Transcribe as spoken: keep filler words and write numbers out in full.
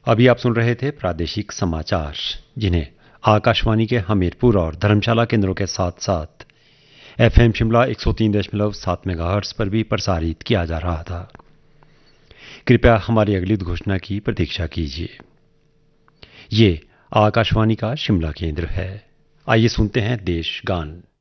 अभी आप सुन रहे थे प्रादेशिक समाचार, जिन्हें आकाशवाणी के हमीरपुर और धर्मशाला केंद्रों के साथ साथ एफएम शिमला एक सौ तीन दशमलव सात मेगाहर्ट्ज पर भी प्रसारित किया जा रहा था। कृपया हमारी अगली घोषणा की प्रतीक्षा कीजिए। ये आकाशवाणी का शिमला केंद्र है। आइए सुनते हैं देश गान।